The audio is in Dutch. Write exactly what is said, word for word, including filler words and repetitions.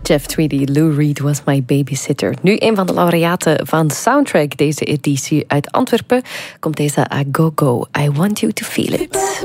Jeff Tweedy, Lou Reed was my babysitter. Nu een van de laureaten van Soundtrack, deze editie uit Antwerpen, komt deze A Go Go, I Want You To Feel It.